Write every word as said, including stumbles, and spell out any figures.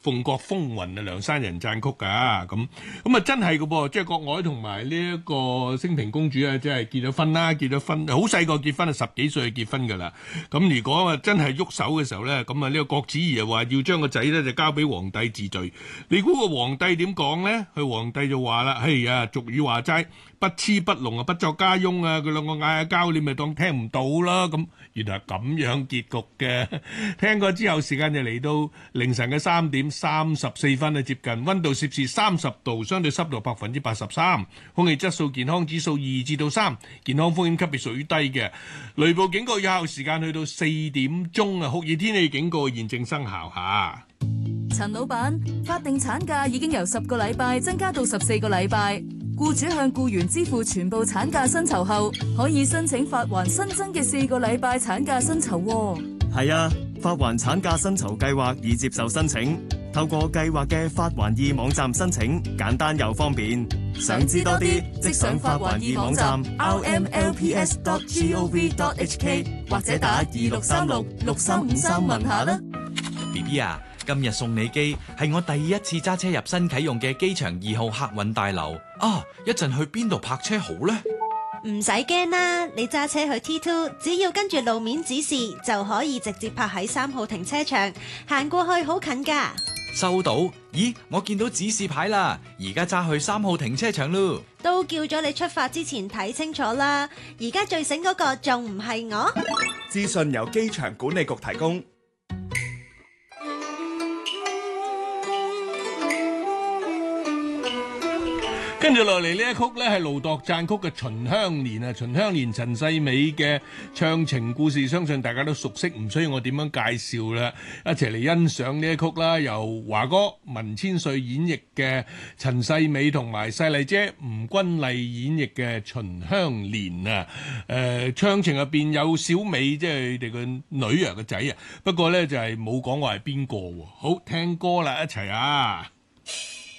鳳閣風雲啊，梁山人讚曲㗎，咁咁啊真係㗎噃，即係郭愷同埋呢一個升平公主啊，即係結咗婚啦，結咗婚好細個結婚啊，十幾歲就結婚㗎啦。咁如果啊真係喐手嘅時候咧，咁啊呢個郭子儀又話要將個仔咧就交俾皇帝治罪。你估個皇帝點講咧？佢皇帝就話啦：哎呀，俗語話齋，不雌不聾啊，不作家翁啊，佢兩個嗌下交，你咪當聽唔到啦。咁原來係咁樣結局嘅。聽過之後，時間就嚟到凌晨嘅三點三十四分啊，接近溫度攝氏三十度，相對濕度百分之八十三，空氣質素健康指數二至到三，健康風險級別屬於低嘅。雷暴警告有效時間去到四點鐘啊，酷熱天氣警告現正生效嚇。 陳老闆，法定產假已經由十個禮拜增加到十四個禮拜，僱主向僱員支付全部產假薪酬後，可以申請發還新增嘅四個禮拜產假薪酬喎。 係啊，發還產假薪酬計劃已接受申請，透過計劃嘅發還易網站申請，簡單又方便。想知多啲，即上發還易網站 r m l p s dot gov dot h k 或者打二六三六六三五三問下啦。 B B 啊，今日送你機係我第一次揸車入新啟用嘅機場二號客運大樓啊！一陣去邊度泊車好呢？ 唔使驚啦，你揸車去 T 二，只要跟住路面指示就可以直接泊喺三號停車場，行過去好近噶。 收到。咦，我見到指示牌啦，而家揸去三號停車場咯。 都叫咗你出發之前睇清楚啦，而家最醒嗰個仲唔係我？ 資訊由機場管理局提供。 跟住落嚟呢一曲呢係盧鐸讚曲嘅《秦香蓮》啊，《秦香蓮》陳世美嘅唱情故事，相信大家都熟悉，唔需要我點樣介紹啦。一齊嚟欣賞呢一曲啦，由華哥文千歲演繹嘅陳世美同埋細麗姐吳君麗演繹嘅《秦香蓮》啊。誒、呃，唱情入邊有小美，即係佢哋個女啊個仔啊，不過呢就係冇講話係邊個喎。好，聽歌啦，一齊啊！